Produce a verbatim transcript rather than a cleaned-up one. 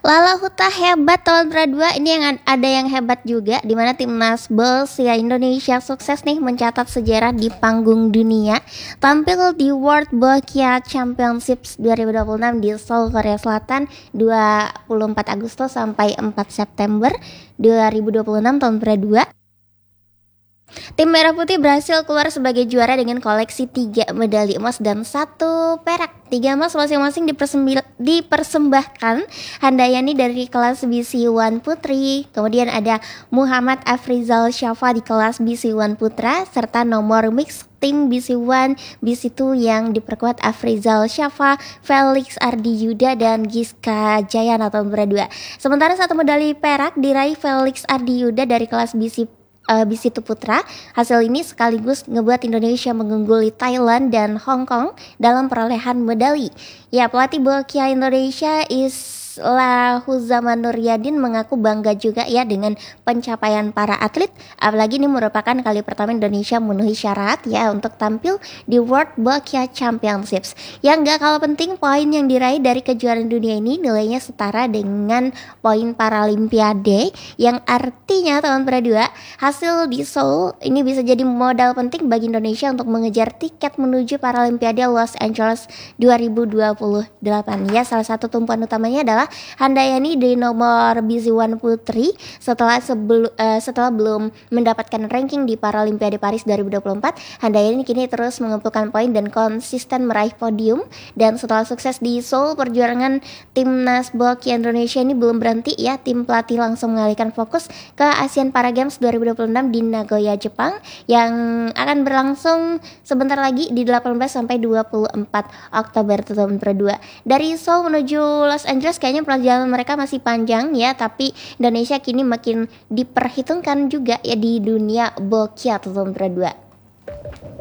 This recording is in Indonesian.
Lala Huta hebat tahun dua ini yang ad- ada yang hebat juga di mana timnas Bosnia Indonesia sukses nih mencatat sejarah di panggung dunia tampil di World Boccia Championships dua ribu dua puluh enam di Seoul, Korea Selatan dua puluh empat Agustus sampai empat September dua ribu dua puluh enam tahun dua. Tim Merah Putih berhasil keluar sebagai juara dengan koleksi tiga medali emas dan satu perak. Tiga emas masing-masing dipersembil- dipersembahkan Handayani dari kelas B C satu Putri. Kemudian ada Muhammad Afrizal Syafa di kelas B C satu Putra, serta nomor mix tim B C satu, B C dua yang diperkuat Afrizal Syafa, Felix Ardi Yuda, dan Giska Jayana tahun dua. Sementara satu medali perak diraih Felix Ardi Yuda dari kelas B C uh, B C dua Putra. Hasil ini sekaligus ngebuat Indonesia mengungguli Thailand dan Hong Kong dalam perolehan medali. Ya, pelatih Boccia Indonesia Islah Huzaman Nuryadin mengaku bangga juga ya dengan pencapaian para atlet. Apalagi ini merupakan kali pertama Indonesia memenuhi syarat ya untuk tampil di World Boccia Championships. Yang gak kalah penting, poin yang diraih dari kejuaraan dunia ini nilainya setara dengan poin Paralimpiade, yang artinya tahun dua hasil di Seoul ini bisa jadi modal penting bagi Indonesia untuk mengejar tiket menuju Paralimpiade Los Angeles dua ribu dua puluh delapan. Ya, salah satu tumpuan utamanya adalah Handayani di nomor B C satu Putri setelah sebelum uh, setelah belum mendapatkan ranking di Paralimpiade Paris dua ribu dua puluh empat. Handayani kini terus mengumpulkan poin dan konsisten meraih podium, dan setelah sukses di Seoul, perjuangan timnas Boccia Indonesia ini belum berhenti ya. Tim pelatih langsung mengalihkan fokus ke Asian Para Games dua ribu dua puluh enam di Nagoya, Jepang, yang akan berlangsung sebentar lagi di delapan belas sampai dua puluh empat Oktober tahun dua. Dari Seoul menuju Los Angeles kayaknya perjalanan mereka masih panjang ya, tapi Indonesia kini makin diperhitungkan juga ya di dunia Boccia tahun dua.